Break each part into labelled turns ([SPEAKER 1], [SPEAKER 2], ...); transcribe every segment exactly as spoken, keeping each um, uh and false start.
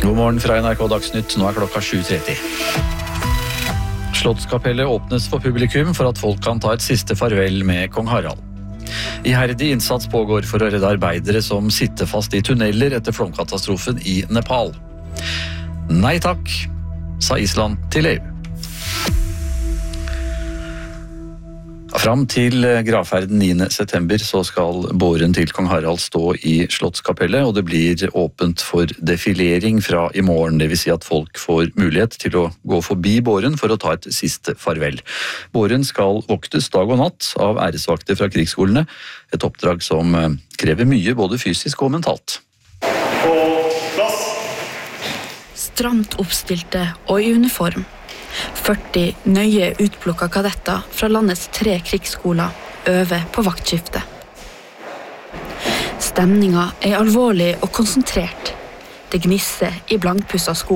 [SPEAKER 1] God morgen fra N R K Dagsnytt, nå er klokka sju tretti. Slottskapellet åpnes for publikum for at folk kan ta et siste farvel med kong Harald. Iherdig innsats pågår for å redde arbeidere som sitter fast i tunneler etter flomkatastrofen i Nepal. Nei takk, sa Island til E U. Fram til gravferden niende september så skal båren til kong Harald stå i Slottskapellet, og det blir åpent for defilering fra i morgen. Det vil si at folk får mulighet til å gå forbi båren for å ta et siste farvel. Båren skal voktes dag og natt av æresvakter fra krigsskolene, et oppdrag som krever mye både fysisk og mentalt.
[SPEAKER 2] På plass!
[SPEAKER 3] Stramt oppstilte og i uniform. førti nøye utplukka kadetter fra landets tre krigsskoler øver på vaktskifte. Stemninga er alvorlig og konsentrert. Det gnisser i blankpussa sko.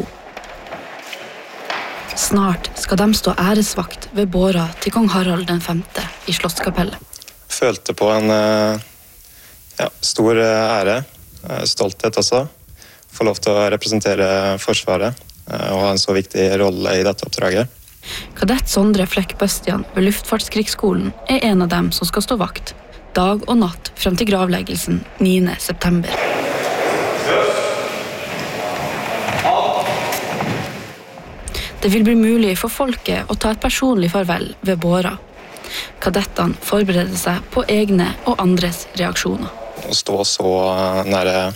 [SPEAKER 3] Snart skal de stå æresvakt ved båra til kong Harald den femte i Slottskapellet.
[SPEAKER 4] Følte på en ja, stor ære, stolthet også. Få lov til å representere Forsvaret og ha en så viktig rolle i dette oppdraget.
[SPEAKER 3] Kadett Sondre Flekk Bøstian ved Luftfartskrigsskolen er en av dem som skal stå vakt, dag og natt frem til gravleggelsen niende september. Det vil bli mulig for folket å ta et personlig farvel ved båra. Kadettene forbereder seg på egne og andres reaksjoner.
[SPEAKER 4] Å stå så nære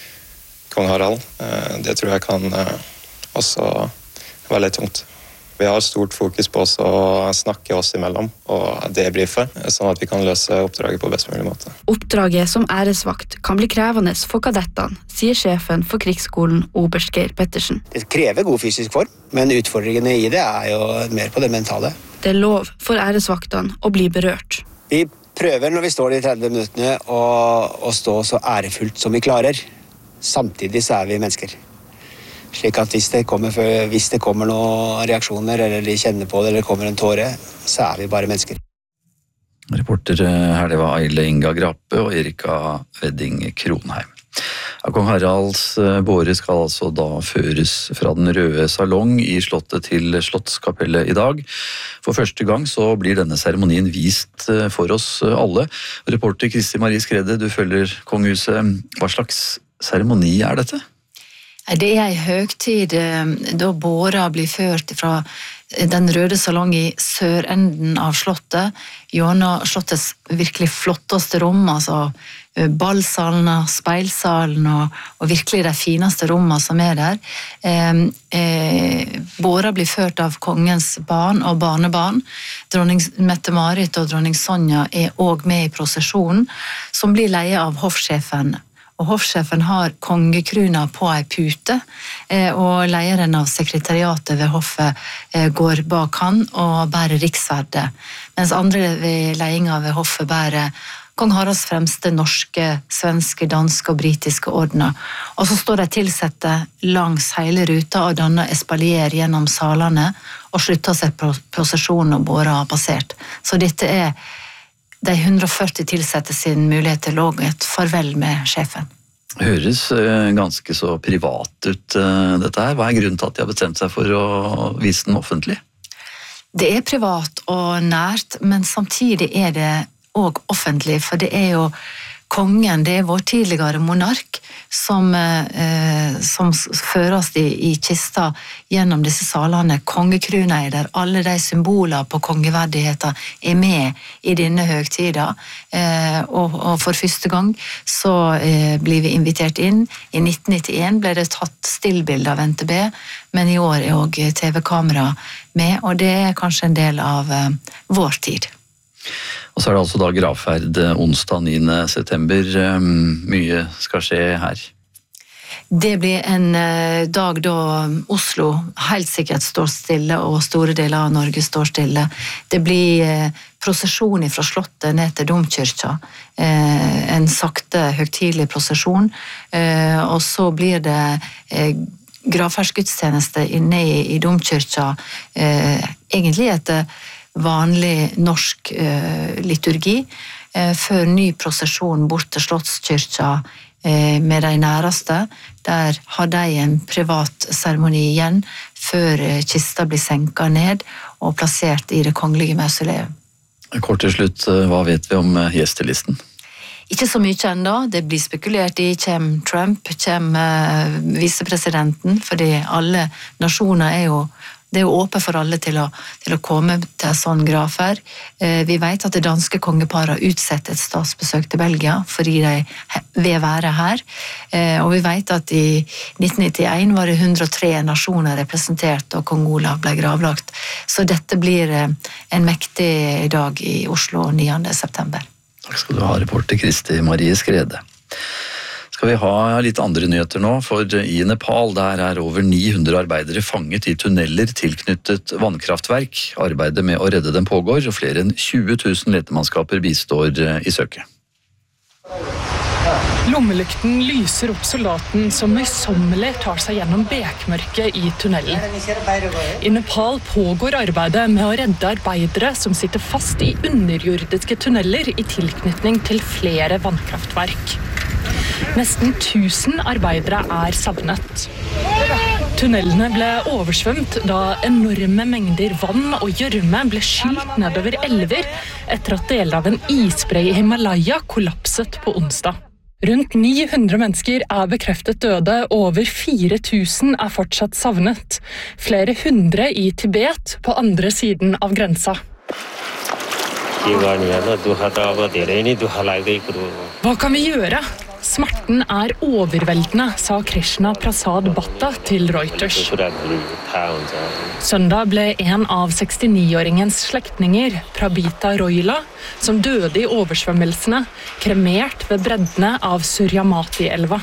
[SPEAKER 4] kong Harald, det tror jeg kan også være litt tungt. Vi har stort fokus på oss å snakke oss imellom og debrife, sånn at vi kan løse oppdraget på best mulig måte.
[SPEAKER 3] Oppdraget som æresvakt kan bli krevende for kadettene, sier sjefen for krigsskolen Oberst Geir Pettersen.
[SPEAKER 5] Det krever god fysisk form, men utfordringene i det er jo mer på det mentale.
[SPEAKER 3] Det er lov for æresvaktene å bli berørt.
[SPEAKER 5] Vi prøver når vi står de tretti minuttene å, å stå så ærefullt som vi klarer. Samtidig så er vi mennesker. Slik at hvis det, kommer, hvis det kommer noen reaksjoner, eller de kjenner på det, eller kommer en tåre, så er vi bare mennesker.
[SPEAKER 1] Reporter her, det var Eile Inga Grape og Erika Wedding Kronheim. Ja, kong Haralds båre skal altså da føres fra den røde salong i slottet til Slottskapellet i dag. For første gang så blir denne seremonien vist for oss alle. Reporter Kristi Marie Skredde, du følger kongehuset. Hva slags seremoni er dette?
[SPEAKER 6] Det er en høgtid da båra blir ført fra den røde salong i sørenden av slottet, gjennom slottets virkelig flotteste rom, altså ballsalen, speilsalen og, og virkelig de fineste rommene som er der. Eh, eh, båra blir ført av kongens barn og barnebarn. Dronning Mette-Marit og dronning Sonja er også med i prosesjonen, som blir leie av hoffsjefen. Og hoffsjefen har kongekruna på ei pute, og lederen av sekretariatet ved hoffet går bak han og bærer riksverdet, mens andre ved ledelsen ved hoffet bærer kong Haralds fremste norske, svenske, danske og britiske ordener. Og så står de tilsette langs hele ruta og danner espalier gjennom salene og slutter seg på prosesjonen og båra har passert. Så dette er de hundre og førti tilsette sin mulighet til å lage et farvel med sjefen.
[SPEAKER 1] Høres ganske så privat ut dette her. Hva er grunnen til at de har bestemt seg for å vise den offentlig?
[SPEAKER 6] Det er privat og nært, men samtidig er det også offentlig, for det er jo kongen, det er vår tidligere monark, som, eh, som føres i, i kista gjennom disse salene. Kongekruna er der, alle de symboler på kongeverdigheter er med i denne høgtida, eh, og, og for første gang så eh, blir vi invitert inn. I nitten nittien ble det tatt stillbilde av N T B, men i år er også T V-kamera med, og det er kanskje en del av eh, vår tid.
[SPEAKER 1] Og så er det altså da gravferd onsdag niende september. Mye skal skje her.
[SPEAKER 6] Det blir en dag da Oslo helt sikkert står stille, og store deler av Norge står stille. Det blir prosesjon fra slottet ned til domkirka. En sakte, høgtidlig prosesjon. Og så blir det gravferdsgudstjeneste inne i, i domkirka. Egentlig etter vanlig norsk eh, liturgi, eh, før ny prosesjon bort til Slottskirka med de næreste. Der har de en privat seremoni igjen før kista blir senket ned og plassert i det kongelige mausoleum.
[SPEAKER 1] Kort til slutt, hva vet vi om gjestelisten?
[SPEAKER 6] Ikke så mye enda. Det blir spekulert i hvem Trump, hvem uh, visepresidenten, fordi alle nasjoner er jo Det er jo åpent for alle til å, til å komme til en sånn grafer. Eh, vi vet at det danske kongeparet har utsett et statsbesøk til Belgia fordi de vil være her. Eh, og vi vet at i nitten nittien var det hundre og tre nasjoner representert og kong Olav ble gravlagt. Så dette blir eh, en mektig dag i Oslo niende september.
[SPEAKER 1] Takk skal du ha, reporter Kristi Marie Skrede. Skal vi ha litt andre nyheter nå, for i Nepal der er over ni hundre arbeidere fanget i tunneler tilknyttet vannkraftverk. Arbeidet med å redde dem pågår, og flere enn tjue tusen letemannskaper bistår i søket.
[SPEAKER 7] Lommelykten lyser opp soldaten som møysommelig tar seg gjennom bekmørket i tunnelen. I Nepal pågår arbeidet med å redde arbeidere som sitter fast i underjordiske tunneler i tilknytning til flere vannkraftverk. Nesten tusen arbeidere er savnet. Tunnelene ble oversvømt da enorme mengder vann og gjørme ble skylt nedover elver etter at deler av en isbre i Himalaya kollapset på onsdag. Rundt ni hundre mennesker er bekreftet døde, og over fire tusen er fortsatt savnet. Flere hundre i Tibet på andre siden av grensa. Hva kan vi gjøre? Smerten er overveldende, sa Krishna Prasad Batta til Reuters. Søndag ble en av sekstini-åringens slektninger, Prabita Roila, som døde i oversvømmelsene, kremert ved breddene av Suryamati-elva.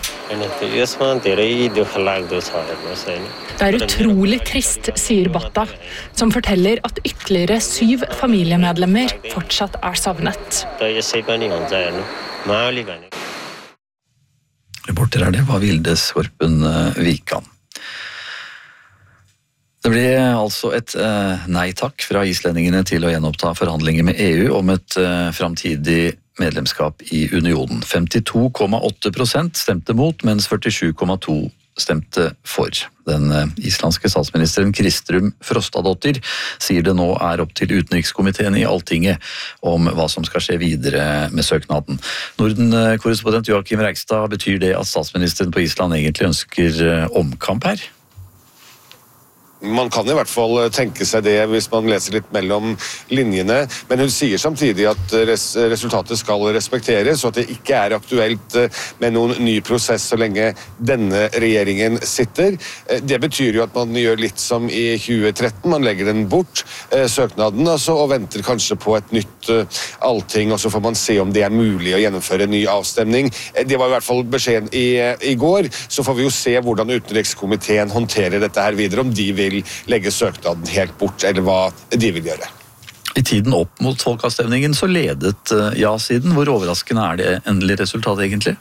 [SPEAKER 7] Det er utrolig trist, sier Batta, som forteller at ytterligere syv familiemedlemmer fortsatt er savnet.
[SPEAKER 1] Reporter er det var Vilde Skorpen Vikan. Det ble altså et eh, nei-takk fra islendingene til å gjenoppta forhandlinger med E U om et eh, framtidig medlemskap i unionen. femtito komma åtte prosent stemte mot, mens førtisju komma to stemte for. Den islandske statsministeren Kristrún Frostadóttir sier det nå er opp til utenrikskomiteen i Alltinget om hva som skal skje videre med søknaden. Norden-korrespondent Joakim Reigstad, betyr det at statsministeren på Island egentlig ønsker omkamp her?
[SPEAKER 8] Man kan i hvert fall tenke seg det hvis man leser litt mellom linjene, men hun sier samtidig at res resultatet skal respekteres, og at det ikke er aktuelt med noen ny prosess så lenge denne regjeringen sitter. Det betyr jo at man gjør litt som i tjue tretten, man legger den bort, søknaden, altså, og venter kanskje på et nytt allting, og så får man se om det er mulig å gjennomføre en ny avstemning. Det var i hvert fall beskjeden i, i går, så får vi jo se hvordan utenrikskomiteen håndterer dette her videre, om de vil legge søknaden helt bort, eller hva de vil gjøre.
[SPEAKER 1] I tiden opp mot folkeavstemningen så ledet ja-siden. Hvor overraskende er det endelige resultatet egentlig?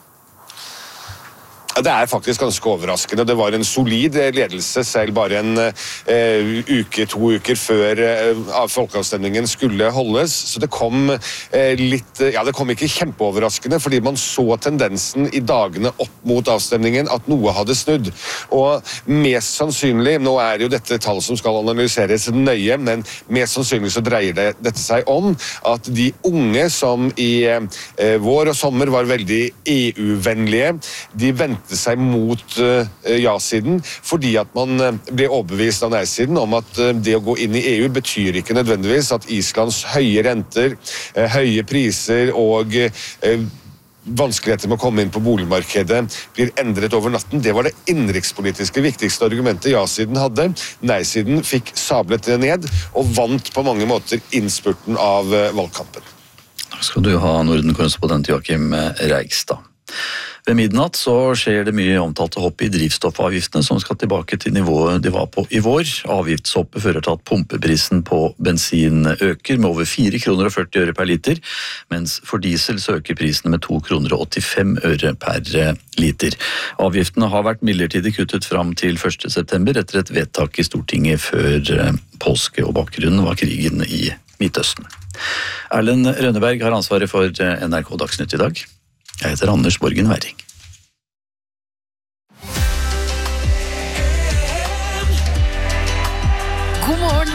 [SPEAKER 8] Det er faktisk ganske overraskende. Det var en solid ledelse selv bare en uh, uke, to uker før uh, folkeavstemningen skulle holdes. Så det kom uh, litt, ja det kom ikke kjempeoverraskende, fordi man så tendensen i dagene opp mot avstemningen at noe hadde snudd. Og mest sannsynlig, nå er jo dette tall som skal analyseres nøye, men mest sannsynlig så dreier det, dette seg om at de unge som i uh, vår og sommer var veldig E U-vennlige, de ventet seg mot uh, ja-siden, fordi at man uh, ble overbevist av nei-siden om at uh, det å gå inn i E U betyr ikke nødvendigvis at Islands høye renter, uh, høye priser og uh, vanskeligheter med å komme inn på boligmarkedet blir endret over natten. Det var det innenrikspolitiske viktigste argumentet ja-siden hadde. Nei-siden fikk sablet det ned og vant på mange måter innspurten av uh, valgkampen.
[SPEAKER 1] Takk skal du ha, Norden-korrespondent Joakim Reigstad. Ved midnatt så skjer det mye omtalte hopp i drivstoffavgiftene som skal tilbake til nivået de var på i vår. Avgiftshoppet fører til at pumpeprisen på bensin øker med over fire kroner og førti øre per liter, mens for diesel så øker prisene med to kroner og åttifem øre per liter. Avgiftene har vært midlertidig kuttet fram til første september etter et vedtak i Stortinget før påske, og bakgrunnen var krigen i Midtøsten. Erlend Rønneberg har ansvaret for N R K Dagsnytt i dag. Jeg heter Anders Borgen Werring.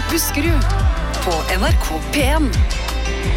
[SPEAKER 9] Buskerud på N R K P en.